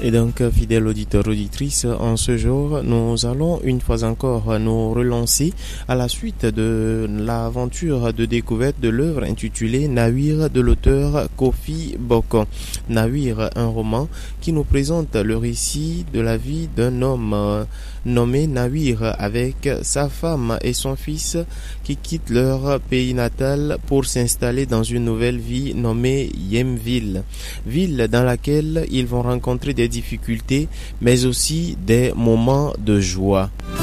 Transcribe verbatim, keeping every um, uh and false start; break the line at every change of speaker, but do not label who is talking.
Et donc, fidèles auditeurs, auditrices, en ce jour, nous allons une fois encore nous relancer à la suite de l'aventure de découverte de l'œuvre intitulée Nawir de l'auteur Kofi Boko. Nawir, un roman qui nous présente le récit de la vie d'un homme nommé Nawir avec sa femme et son fils qui quittent leur pays natal pour s'installer dans une nouvelle vie nommée Yemville, ville dans laquelle ils vont rencontrer des difficultés mais aussi des moments de joie.